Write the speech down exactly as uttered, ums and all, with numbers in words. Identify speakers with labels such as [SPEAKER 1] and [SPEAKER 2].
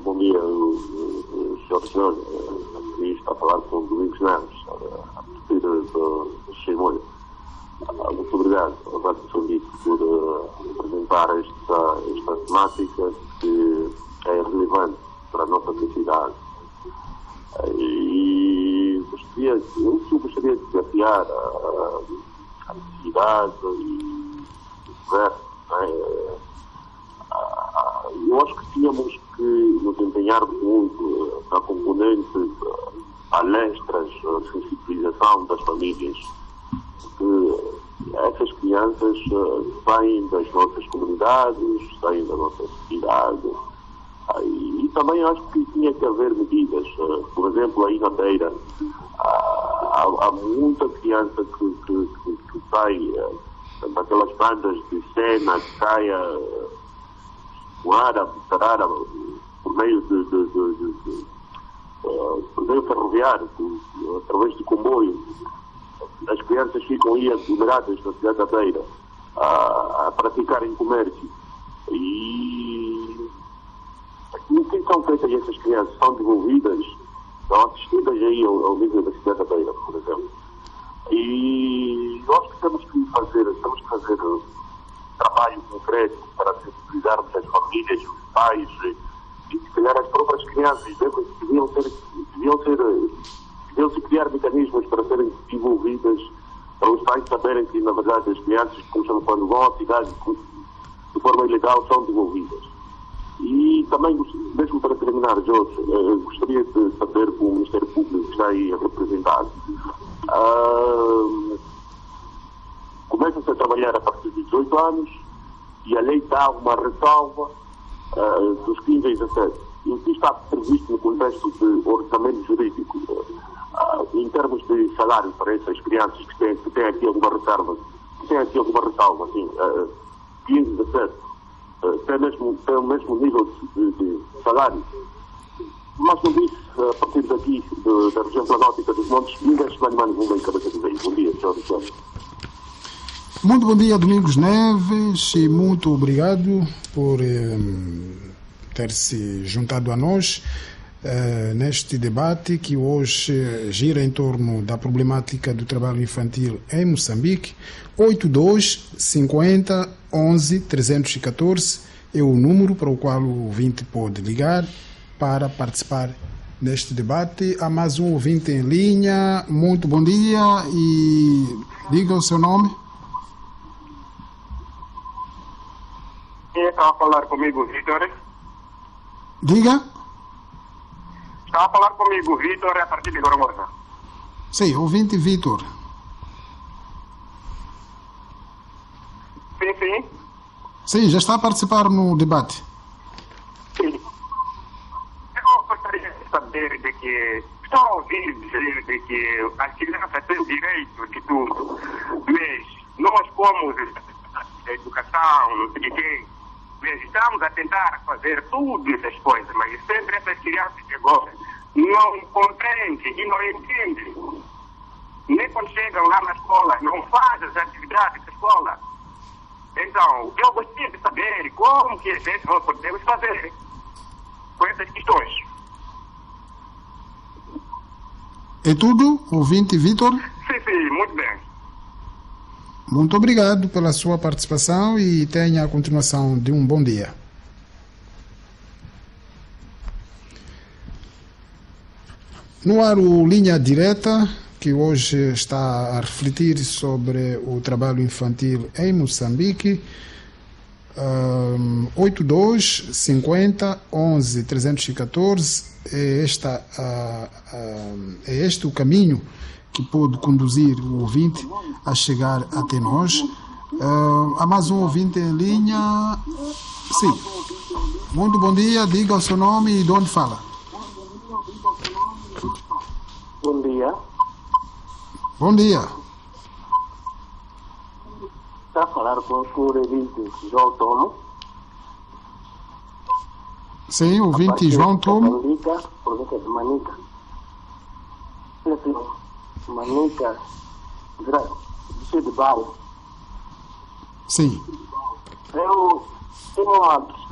[SPEAKER 1] bom dia, senhor senhor. Aqui está a falar com o Domingos Neves, a partir do Chimoio. Muito obrigado ao Rádio Moçambique por uh, apresentar esta, esta temática que é relevante para a nossa sociedade. Uh, e gostaria, eu gostaria de desafiar a, a necessidade e o governo. Uh, eu acho que tínhamos que nos empenharmos muito na componente palestras, sensibilização das famílias. Porque essas crianças uh, saem das nossas comunidades, saem da nossa sociedade. Uh, e, e também acho que tinha que haver medidas. Uh, por exemplo, aí na Beira, uh, há, há muita criança que, que, que, que sai uh, daquelas bandas de cena, que saia uh, voar, tarara, por meio de, de, de, de, de uh, por meio ferroviário, de, através de comboio. As crianças ficam aí aglomeradas na cidade da Beira a, a praticarem comércio. E o que são feitas essas crianças? São devolvidas, são assistidas aí ao, ao nível da cidade da Beira, por exemplo. E nós que temos que fazer, temos que fazer um trabalho concreto para sensibilizarmos as famílias, os pais e, se calhar, as próprias crianças. Deviam ser, deviam ser Deviam-se criar mecanismos para serem desenvolvidas, para os pais saberem que, na verdade, as crianças, quando vão à cidade de forma ilegal, são devolvidas. E também, mesmo para terminar, Jorge, gostaria de saber com o Ministério Público que está aí representado. Uh, Começa-se a trabalhar a partir de dezoito anos e a lei dá uma ressalva uh, dos quinze a dezassete. E o que está previsto no contexto de orçamento jurídico, Uh, em termos de salário para essas crianças que têm, que têm aqui alguma reserva, que têm aqui alguma ressalva, assim, uh, quinze, dezessete, uh, tem, mesmo, tem o mesmo nível de, de, de salário. Mas não disse, uh, a partir daqui, de, da região planótica dos Montes, ninguém se vai mais uma em cabeça de vez. Bom dia, senhor Alexandre.
[SPEAKER 2] Muito bom dia, Domingos Neves, e muito obrigado por um, ter se juntado a nós. Uh, neste debate que hoje gira em torno da problemática do trabalho infantil em Moçambique. Oito dois cinquenta onze trezentos e catorze é o número para o qual o ouvinte pode ligar para participar neste debate. Há mais um ouvinte em linha. Muito bom dia e diga o seu nome.
[SPEAKER 3] Quem está a falar comigo, Vitor?
[SPEAKER 2] Diga.
[SPEAKER 3] Está a falar comigo, Vitor, a partir de Gorgosa.
[SPEAKER 2] Sim, ouvinte Vitor.
[SPEAKER 3] Sim, sim.
[SPEAKER 2] Sim, já está a participar no debate.
[SPEAKER 3] Sim. Eu gostaria de saber de que estou a ouvir dizer de que as crianças têm direito de tudo, mas nós, como a educação, não sei o quê, estamos a tentar fazer tudo essas coisas, mas sempre essas crianças que agora não compreendem e não entendem. Nem quando chegam lá na escola, não fazem as atividades da escola. Então, eu gostaria de saber como que a gente nós podemos fazer com essas questões.
[SPEAKER 2] É tudo, ouvinte Vitor?
[SPEAKER 3] Sim, sim, muito bem.
[SPEAKER 2] Muito obrigado pela sua participação e tenha a continuação de um bom dia. No ar, o Linha Direta, que hoje está a refletir sobre o trabalho infantil em Moçambique. Um, oito dois cinquenta onze trezentos e catorze é, esta, uh, uh, é este o caminho que pode conduzir o ouvinte a chegar até nós. Uh, há mais um ouvinte em linha. Sim. Muito bom dia, diga o seu nome e de onde fala.
[SPEAKER 1] Bom dia.
[SPEAKER 2] Bom dia.
[SPEAKER 1] Está a falar com o ouvinte João Tomo.
[SPEAKER 2] Sim, ouvinte João Tomo.
[SPEAKER 1] Manica, província de Manica. Manica, Distrito de Bairro.
[SPEAKER 2] Sim.
[SPEAKER 1] Eu tenho uma